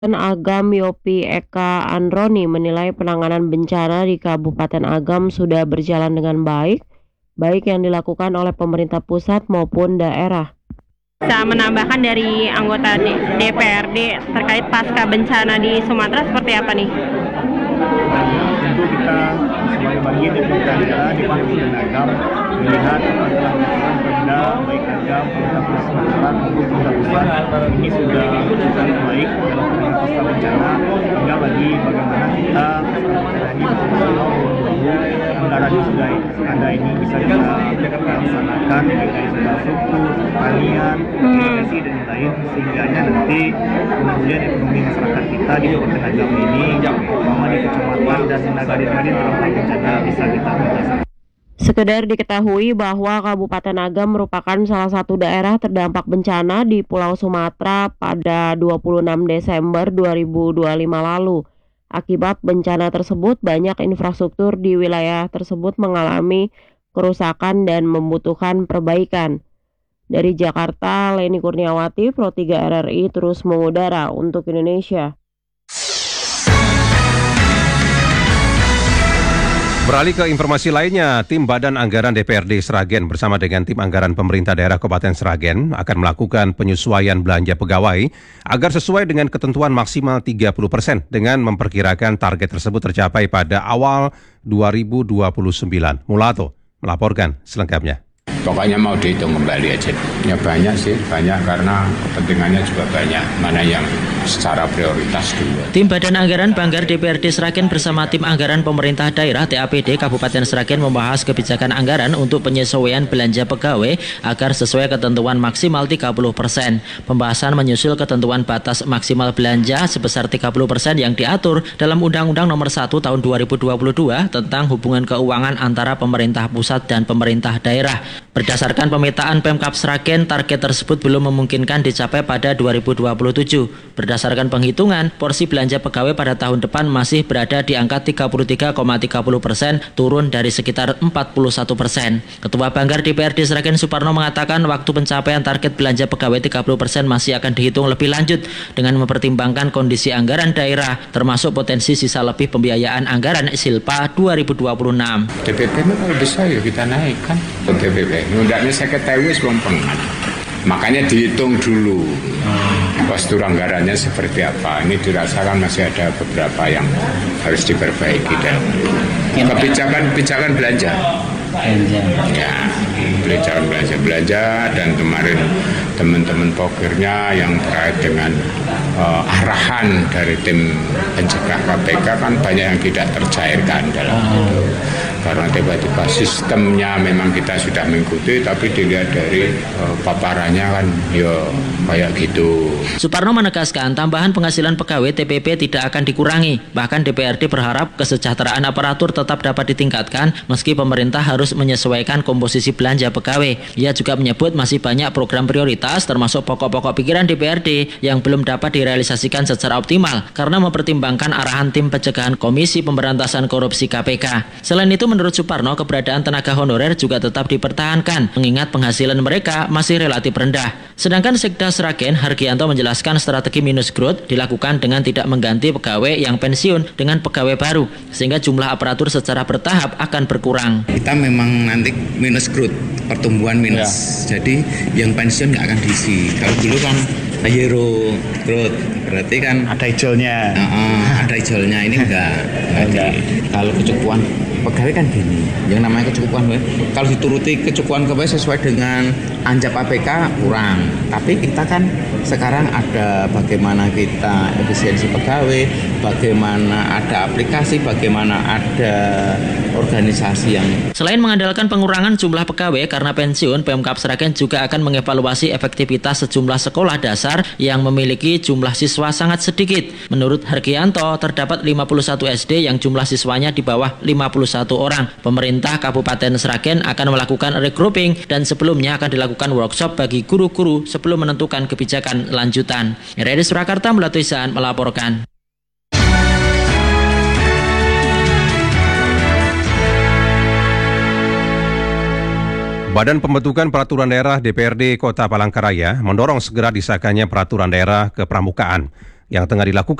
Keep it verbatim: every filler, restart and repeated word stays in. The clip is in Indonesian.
Agam Yopi Eka Androni menilai penanganan bencana di Kabupaten Agam sudah berjalan dengan baik, baik yang dilakukan oleh pemerintah pusat maupun daerah. Bisa menambahkan dari anggota D P R D terkait pasca bencana di Sumatera seperti apa nih? Tentu kita sebagai bagian dari pemerintah daerah di Kabupaten Agam melihat apa yang telah dilakukan Pemda baik Agam, pemerintah pusat Sumatera maupun pemerintah pusat ini sudah sangat baik dalam penanganan pasca bencana, hingga bagi bagaimana kita menangani bersama-sama anggaran yang sudah ada ini bisa kita laksanakan baik dari infrastruktur, pertanian, irigasi dan lain-lain, sehingga nanti kemudian ekonomi masyarakat kita di Kabupaten Agam ini, terutama di kecamatan dan nagari-nagari terdampak bencana bisa kita atasi. Sekedar diketahui bahwa Kabupaten Agam merupakan salah satu daerah terdampak bencana di Pulau Sumatera pada dua puluh enam Desember dua ribu dua puluh lima lalu. Akibat bencana tersebut, banyak infrastruktur di wilayah tersebut mengalami kerusakan dan membutuhkan perbaikan. Dari Jakarta, Leni Kurniawati, Pro tiga R R I terus mengudara untuk Indonesia. Beralih ke informasi lainnya, tim Badan Anggaran D P R D Sragen bersama dengan tim anggaran pemerintah daerah Kabupaten Sragen akan melakukan penyesuaian belanja pegawai agar sesuai dengan ketentuan maksimal tiga puluh persen dengan memperkirakan target tersebut tercapai pada awal dua ribu dua puluh sembilan. Mulato melaporkan selengkapnya. Pokoknya mau dihitung kembali aja. Ya banyak sih, banyak karena kepentingannya juga banyak. Mana yang secara prioritas dulu. Tim Badan Anggaran Banggar D P R D Sragen bersama tim anggaran pemerintah daerah T A P D Kabupaten Sragen membahas kebijakan anggaran untuk penyesuaian belanja pegawai agar sesuai ketentuan maksimal tiga puluh persen. Pembahasan menyusul ketentuan batas maksimal belanja sebesar tiga puluh persen yang diatur dalam Undang-Undang Nomor satu Tahun dua ribu dua puluh dua tentang hubungan keuangan antara pemerintah pusat dan pemerintah daerah. Berdasarkan pemetaan Pemkab Sragen, target tersebut belum memungkinkan dicapai pada dua ribu dua puluh tujuh. Berdasarkan penghitungan, porsi belanja pegawai pada tahun depan masih berada di angka tiga puluh tiga koma tiga puluh persen, turun dari sekitar empat puluh satu persen. Ketua Banggar D P R D Sragen Suparno mengatakan waktu pencapaian target belanja pegawai tiga puluh persen masih akan dihitung lebih lanjut dengan mempertimbangkan kondisi anggaran daerah, termasuk potensi sisa lebih pembiayaan anggaran Silpa dua ribu dua puluh enam. D P P kalau bisa ya kita naikkan ke D P P. Undaknya saya ketahui sebelum pengen. Makanya dihitung dulu postur anggarannya seperti apa. Ini dirasakan masih ada beberapa yang harus diperbaiki dan kebijakan-kebijakan belanja. Ya, kebijakan belanja belanja dan kemarin teman-teman pokirnya yang terkait dengan uh, arahan dari tim pencegah K P K kan banyak yang tidak tercairkan dalam itu. Karena tiba-tiba sistemnya memang kita sudah mengikuti, tapi dilihat dari uh, paparannya kan ya kayak gitu. Suparno menegaskan tambahan penghasilan pegawai T P P tidak akan dikurangi. Bahkan D P R D berharap kesejahteraan aparatur tetap dapat ditingkatkan meski pemerintah harus menyesuaikan komposisi belanja pegawai. Ia juga menyebut masih banyak program prioritas termasuk pokok-pokok pikiran D P R D yang belum dapat direalisasikan secara optimal karena mempertimbangkan arahan tim pencegahan Komisi Pemberantasan Korupsi K P K. Selain itu, menurut Suparno, keberadaan tenaga honorer juga tetap dipertahankan mengingat penghasilan mereka masih relatif rendah. Sedangkan Sekda Sragen Hargianto menjelaskan strategi minus growth dilakukan dengan tidak mengganti pegawai yang pensiun dengan pegawai baru sehingga jumlah aparatur secara bertahap akan berkurang. Kita memang nanti minus growth, pertumbuhan minus. Ya. Jadi yang pensiun nggak akan diisi. Kalau dulu kan hero growth, berarti kan ada hijaunya. Uh, uh, ada hijaunya, ini enggak. enggak. Kalau kecukupan pegawai kan gini, yang namanya kecukupan kalau dituruti kecukupan pegawai sesuai dengan anjap A P K kurang, tapi kita kan sekarang ada bagaimana kita efisiensi pegawai, bagaimana ada aplikasi, bagaimana ada organisasi yang. Selain mengandalkan pengurangan jumlah pegawai karena pensiun, Pemkab Sragen juga akan mengevaluasi efektivitas sejumlah sekolah dasar yang memiliki jumlah siswa sangat sedikit. Menurut Hargianto, terdapat lima puluh satu S D yang jumlah siswanya di bawah lima puluh satu orang. Pemerintah Kabupaten Sragen akan melakukan regrouping dan sebelumnya akan dilakukan workshop bagi guru-guru sebelum menentukan kebijakan lanjutan. R R I Surakarta Melatuisan melaporkan. Badan Pembentukan Peraturan Daerah D P R D Kota Palangkaraya mendorong segera disahkannya peraturan daerah ke pramukaan yang tengah dilakukan